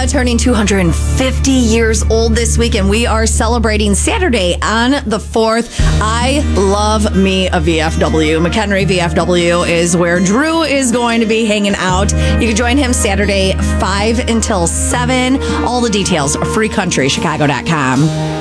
turning 250 years old this week, and we are celebrating Saturday on the 4th. I love me a VFW. McHenry VFW is where Drew is going to be hanging out. You can join him Saturday 5 until 7. All the details, freecountrychicago.com.